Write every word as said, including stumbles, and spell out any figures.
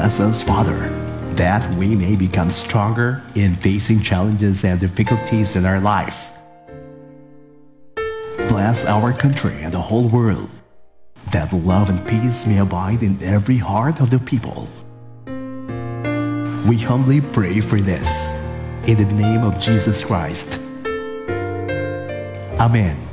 Bless us, Father, that we may become stronger in facing challenges and difficulties in our life. Bless our country and the whole world, that love and peace may abide in every heart of the people. We humbly pray for this, in the name of Jesus Christ. Amen.